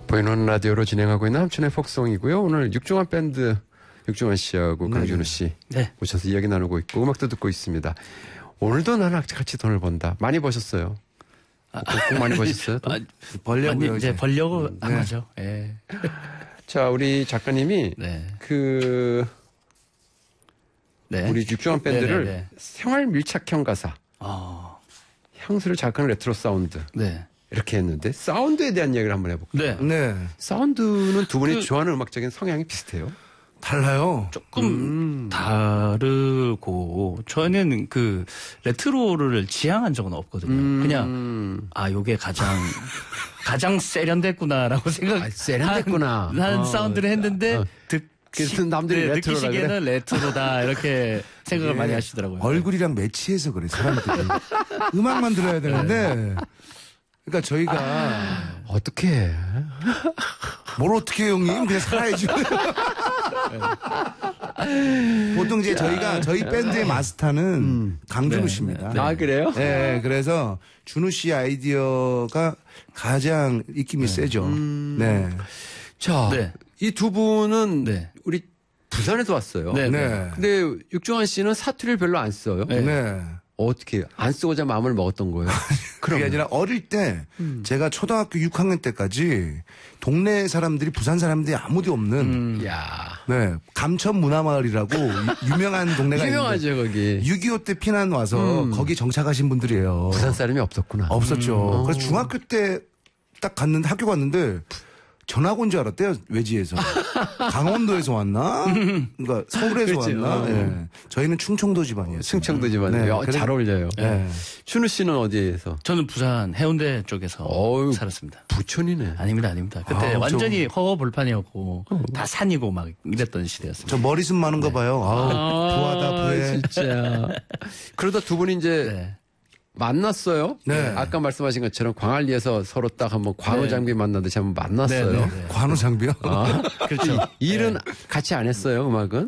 보이는 라디오로 진행하고 있는 함춘의 폭송이고요. 오늘 육중한 밴드 육중한 씨하고 강준우 씨 오셔서 이야기 나누고 있고 음악도 듣고 있습니다. 오늘도 나는 같이 돈을 번다. 많이 버셨어요? 꼭 많이 버셨어요? 벌려고요. 이제 벌려고 한 거죠. 예. 자, 우리 작가님이 우리 육중한 밴드를 생활 밀착형 가사, 향수를 자극하는 레트로 사운드 이렇게 했는데 사운드에 대한 이야기를 한번 해볼까요? 네. 사운드는 두 분이 좋아하는 음악적인 성향이 비슷해요? 달라요. 조금 다르고 저는 그 레트로를 지향한 적은 없거든요. 그냥 요게 가장 세련됐구나라고 세련됐구나 하는 사운드를 했는데 그래서 남들이 느끼시기에는 그래? 레트로다 이렇게 생각을 많이 하시더라고요. 얼굴이랑 매치해서 그래 사람들이. 음악만 들어야 되는데 그러니까 저희가 어떻게 해? 뭘 어떻게 해요, 형님? 그냥 살아야지. 보통 이제 저희 밴드의 마스터는 강준우 씨입니다. 아, 그래요? 네, 그래서 준우 씨 아이디어가 가장 입김이 세죠. 네. 자, 이 두 분은 우리 부산에서 왔어요. 네. 근데 육중한 씨는 사투리를 별로 안 써요. 네. 어떻게 안 쓰고자 마음을 먹었던 거예요? 그게 아니라 어릴 때 제가 초등학교 6학년 때까지 동네 사람들이 부산 사람들이 아무도 없는 감천 문화마을이라고 유명한 동네가 유명하죠 있는데 거기. 6.25 때 피난 와서 거기 정착하신 분들이에요. 부산 사람이 없었구나. 없었죠. 그래서 중학교 때 딱 갔는데 학교 갔는데 전학 온 줄 알았대요. 외지에서. 강원도에서 왔나? 그러니까 서울에서 왔나? 네. 저희는 충청도 집안이에요. 충청도 집안이에요. 잘 어울려요. 준우 씨는 어디에서? 저는 부산 해운대 쪽에서 살았습니다. 부천이네. 아닙니다. 그때 완전히 허허벌판이었고 다 산이고 막 이랬던 시대였습니다. 저 머리숱 많은 거 봐요. 부하다 부해. 진짜. 그러다 두 분이 이제 만났어요. 아까 말씀하신 것처럼 광안리에서 서로 딱 한번 관우장비 만나듯이 한번 만났어요. 관우장비요? 그렇죠. 일은 같이 안 했어요, 음악은?